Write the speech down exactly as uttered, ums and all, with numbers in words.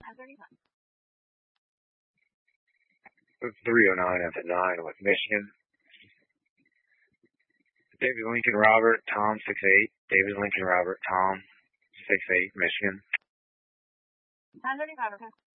three oh nine F nine with Michigan. David Lincoln Robert, Tom six eight. David Lincoln Robert, Tom six eight, Michigan. ten thirty-five, okay.